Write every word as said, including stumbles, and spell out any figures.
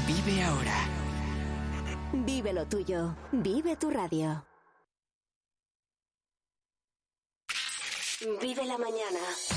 Vive ahora. Vive lo tuyo. Vive tu radio. Vive la mañana.